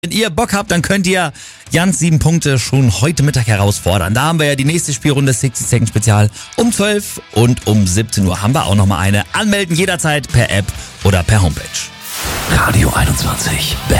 Wenn ihr Bock habt, dann könnt ihr Jans 7 Punkte schon heute Mittag herausfordern. Da haben wir ja die nächste Spielrunde 60 Second Spezial. Um 12 und um 17 Uhr haben wir auch nochmal eine. Anmelden jederzeit per App oder per Homepage. Radio 21.